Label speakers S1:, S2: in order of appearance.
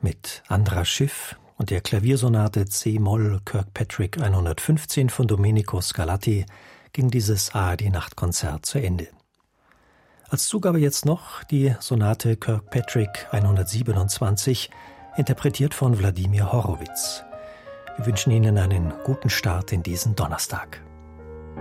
S1: Mit Andras Schiff und der Klaviersonate C-Moll Kirkpatrick 115 von Domenico Scarlatti ging dieses ARD-Nachtkonzert zu Ende. Als Zugabe jetzt noch die Sonate Kirkpatrick 127, interpretiert von Wladimir Horowitz. Wir wünschen Ihnen einen guten Start in diesen Donnerstag.